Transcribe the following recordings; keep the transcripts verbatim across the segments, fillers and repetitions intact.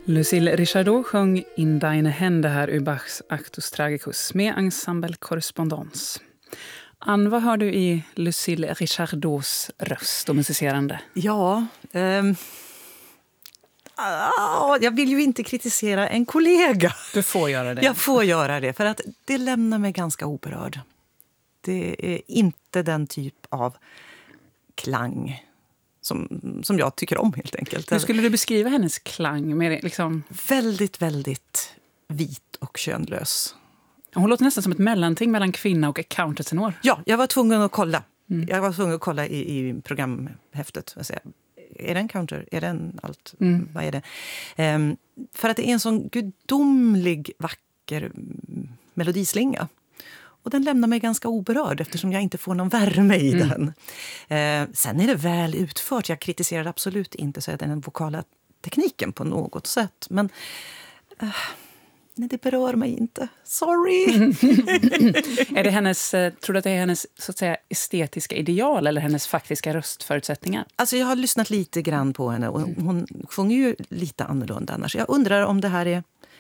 Lucille Richardot sjöng In deine Hände här ur Bachs Actus Tragicus med ensemble Correspondance. Ann, vad hör du i Lucille Richardots röst och musicerande? Ja, um, ah, jag vill ju inte kritisera en kollega. Du får göra det. Jag får göra det, för att det lämnar mig ganska oberörd. Det är inte den typ av klang som, som jag tycker om, helt enkelt. Hur skulle du beskriva hennes klang? Med liksom... Väldigt, väldigt vit och könlös. Hon låter nästan som ett mellanting mellan kvinna och countertenor. Ja, jag var tvungen att kolla. Mm. Jag var tvungen att kolla i, i programhäftet. Och säga, är det en counter? Är det en allt? Mm. Vad är det? Um, för att det är en sån gudomlig, vacker melodislinga. Och den lämnar mig ganska oberörd eftersom jag inte får någon värme i mm. den. Uh, sen är det väl utfört. Jag kritiserar absolut inte så att den vokala tekniken på något sätt. Men... Uh, Nej, det berör mig inte. Sorry! Är det hennes, tror du att det är hennes så att säga, estetiska ideal eller hennes faktiska röstförutsättningar? Alltså jag har lyssnat lite grann på henne och hon sjunger ju lite annorlunda annars. Jag undrar om det här är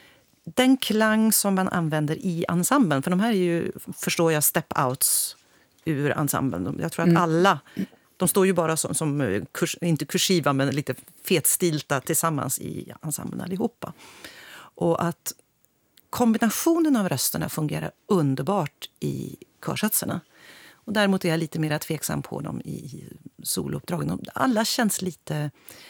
den klang som man använder i ensemblen. För de här är ju, förstår jag, step-outs ur ensemblen. Jag tror att mm. alla, de står ju bara som, som kurs, inte kursiva men lite fetstilta tillsammans i ensemblen allihopa. Och att kombinationen av rösterna fungerar underbart i körsatserna. Och däremot är jag lite mer tveksam på dem i solouppdragen. Alla känns lite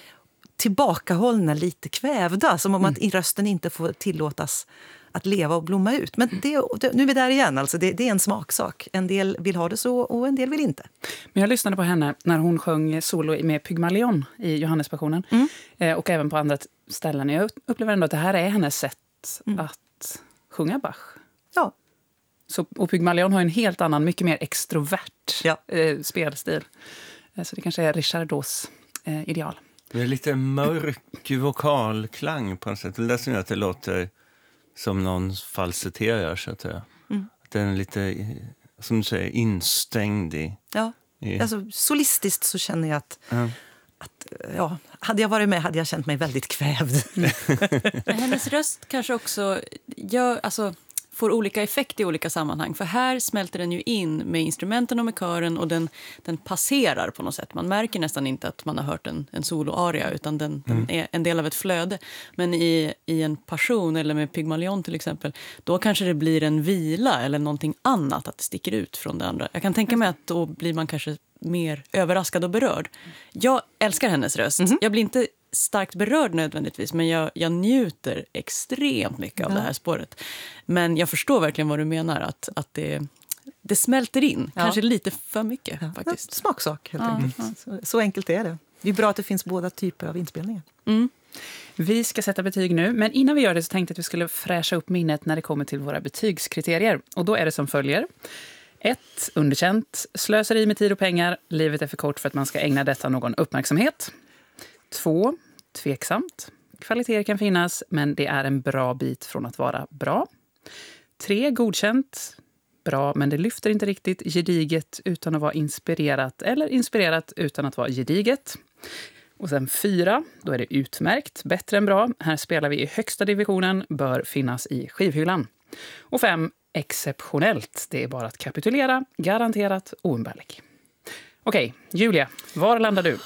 tillbakahållna, lite kvävda. Som om mm. att i rösten inte får tillåtas att leva och blomma ut. Men det, nu är vi där igen. Alltså det, det är en smaksak. En del vill ha det så och en del vill inte. Men jag lyssnade på henne när hon sjöng solo med Pygmalion i Johannespassionen. Mm. Eh, och även på andra ställen. Jag upplever ändå att det här är hennes sätt mm. att sjunga Bach. Ja. Så, och Pygmalion har en helt annan, mycket mer extrovert ja. eh, spelstil. Eh, så det kanske är Richardots eh, ideal. Det är lite mörk vokalklang på något sätt. Det är som att det låter som någon falsetterar så att säga. Mm. Den är lite, som du säger, instängd i... Ja, i... alltså solistiskt så känner jag att... Mm. Att, ja, hade jag varit med hade jag känt mig väldigt kvävd. Mm. Hennes röst kanske också gör, alltså, får olika effekt i olika sammanhang. För här smälter den ju in med instrumenten och med kören och den, den passerar på något sätt. Man märker nästan inte att man har hört en, en soloaria utan den, mm. den är en del av ett flöde. Men i, i en passion eller med Pygmalion till exempel, då kanske det blir en vila eller någonting annat att det sticker ut från det andra. Jag kan tänka mig att då blir man kanske mer överraskad och berörd. Jag älskar hennes röst. Mm-hmm. Jag blir inte starkt berörd nödvändigtvis, men jag, jag njuter extremt mycket ja. av det här spåret. Men jag förstår verkligen vad du menar, att, att det, det smälter in. Ja. Kanske lite för mycket ja. faktiskt. Ja, smaksak helt ja. enkelt. Mm. Så, så enkelt är det. Det är bra att det finns båda typer av inspelningar. Mm. Vi ska sätta betyg nu, men innan vi gör det så tänkte jag att vi skulle fräscha upp minnet när det kommer till våra betygskriterier. Och då är det som följer. ett. Underkänt. Slöseri med tid och pengar. Livet är för kort för att man ska ägna detta någon uppmärksamhet. två. Tveksamt. Kvaliteter kan finnas, men det är en bra bit från att vara bra. tre. Godkänt. Bra, men det lyfter inte riktigt. Gediget utan att vara inspirerat. Eller inspirerat utan att vara gediget. Och sen fyra. Då är det utmärkt. Bättre än bra. Här spelar vi i högsta divisionen. Bör finnas i skivhyllan. Och fem. Exceptionellt. Det är bara att kapitulera. Garanterat oumbärlig. Okej, Julia, var landar du?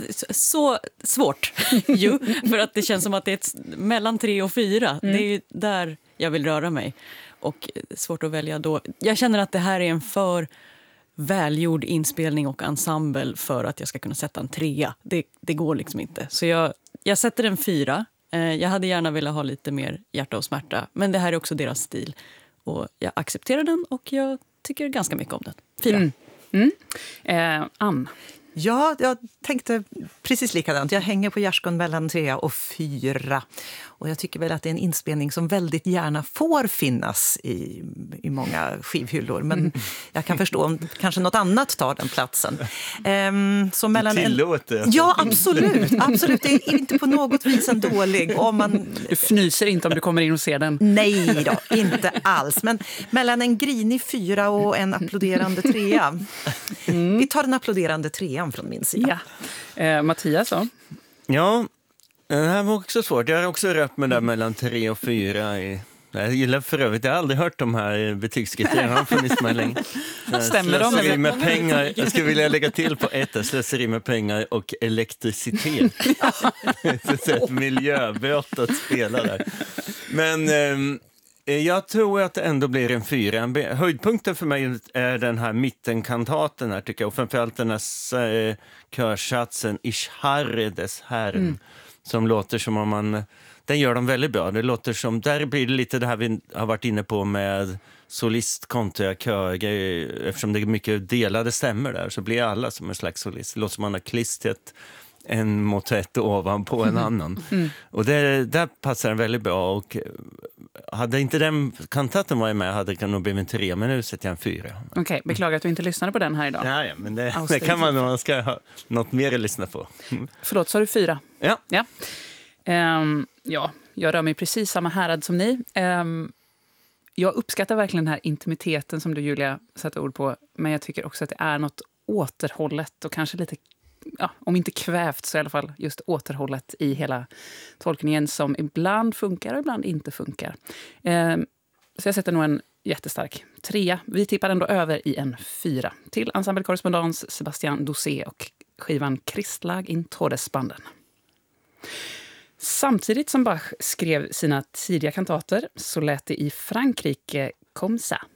Så svårt ju, för att det känns som att det är ett, mellan tre och fyra. Mm. Det är ju där jag vill röra mig. Och svårt att välja då. Jag känner att det här är en för välgjord inspelning och ensemble för att jag ska kunna sätta en trea. Det, det går liksom inte. Så jag, jag sätter en fyra. Jag hade gärna velat ha lite mer hjärta och smärta. Men det här är också deras stil. Och jag accepterar den och jag tycker ganska mycket om den. Fyra. Mm. Mm. Eh, Ann? Ja, jag tänkte precis likadant. Jag hänger på gärdsgården mellan tre och fyra. Och jag tycker väl att det är en inspelning som väldigt gärna får finnas i, i många skivhyllor. Men mm. jag kan förstå om kanske något annat tar den platsen. Um, så mellan det tillåter. En... Ja, absolut. absolut. Det är inte på något vis en dålig. Om man... Du fnyser inte om du kommer in och ser den. Nej då, inte alls. Men mellan en grinig fyra och en applåderande trea. Mm. Vi tar den applåderande trean från min sida. Ja. Eh, Mattias då? Ja, Det här var också svårt. Jag har också rört mig där mellan tre och fyra. I, jag gillar för övrigt, jag har aldrig hört de här betygskriterierna. Har funnits med länge. Stämmer de? Slöseri med pengar. Jag skulle vilja lägga till på ett, slöseri med pengar och elektricitet. Ett miljöböt att spela där. Men eh, jag tror att det ändå blir en fyra. Höjdpunkten för mig är den här mittenkantaten här, tycker jag. Och framförallt den här eh, körsatsen Ich harre des Herrn. Mm. Som låter som om man... Den gör de väldigt bra. Det låter som... Där blir det lite det här vi har varit inne på med solist kontra kör. Eftersom det är mycket delade stämmer där så blir alla som en slags solist. Det låter som man har klistret en motett ovanpå en annan. Mm. Och det, där passar den väldigt bra. Och hade inte den kantaten varit med hade det nog blivit en tre, men nu sätter jag en fyra. Okej, okay, beklagar att du inte lyssnade på den här idag. Ja, ja men det, det kan man om man ska ha något mer att lyssna på. Mm. Förlåt, så har du fyra? Ja. Ja. Um, ja, jag rör mig precis samma härad som ni. Um, jag uppskattar verkligen den här intimiteten som du, Julia, satte ord på. Men jag tycker också att det är något återhållet och kanske lite, ja, om inte kvävt så i alla fall just återhållet i hela tolkningen som ibland funkar och ibland inte funkar. Um, så jag sätter nog en jättestark trea. Vi tippar ändå över i en fyra till Ensemble Correspondance, Sebastian Doucet och skivan Christlag in Todesbanden. Samtidigt som Bach skrev sina tidiga kantater så lät det i Frankrike comme ça.